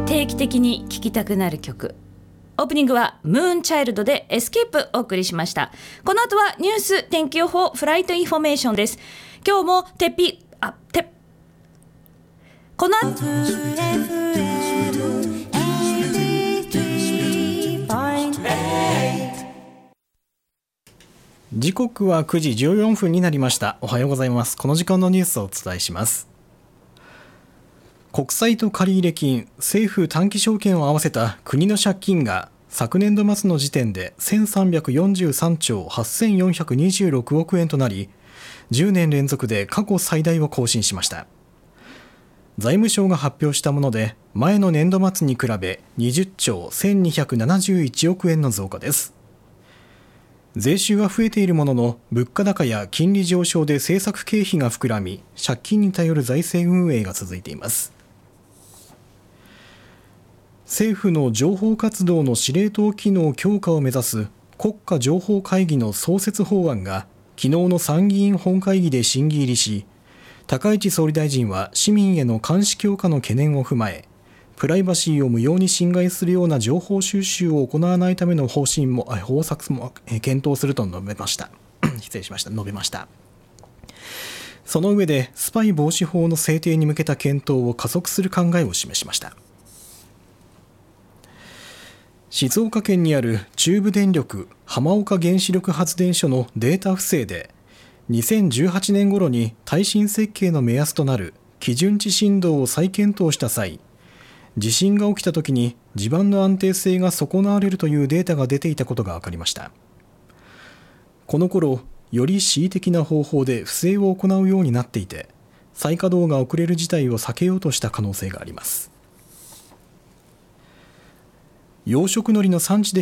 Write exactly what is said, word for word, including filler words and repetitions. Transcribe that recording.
定期的に聴きたくなる曲。オープニングはムーンチャイルドでエスケープお送りしました。この後はニュース天気予報フライトインフォメーションです。今日もてっぴあてこの後時刻はくじじゅうよんふんになりました。おはようございます。この時間のニュースをお伝えします。国債と借入金、政府短期証券を合わせた国の借金が昨年度末の時点でせんさんびゃくよんじゅうさんちょうはっせんよんひゃくにじゅうろくおくえんとなり、じゅうねん連続で過去最大を更新しました。財務省が発表したもので、前の年度末に比べにじゅっちょうせんにひゃくななじゅういちおくえんの増加です。税収は増えているものの、物価高や金利上昇で政策経費が膨らみ、借金に頼る財政運営が続いています。政府の情報活動の司令塔機能強化を目指す国家情報会議の創設法案が昨日の参議院本会議で審議入りし、高市総理大臣は市民への監視強化の懸念を踏まえ、プライバシーを無用に侵害するような情報収集を行わないための方針も方策も検討すると述べました失礼しました述べました。その上でスパイ防止法の制定に向けた検討を加速する考えを示しました。静岡県にある中部電力浜岡原子力発電所のデータ不正で、にせんじゅうはちねん頃に耐震設計の目安となる基準値振動を再検討した際、地震が起きたときに地盤の安定性が損なわれるというデータが出ていたことが分かりました。この頃、より恣意的な方法で不正を行うようになっていて、再稼働が遅れる事態を避けようとした可能性があります。養殖海苔の産地で